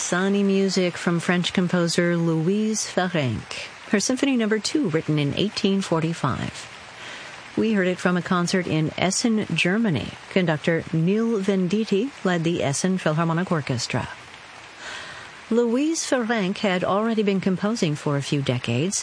sunny music from French composer Louise Ferenc, her Symphony No. 2, written in 1845. We heard it from a concert in Essen, Germany. Conductor Neil Venditti led the Essen Philharmonic Orchestra. Louise Ferenc had already been composing for a few decades.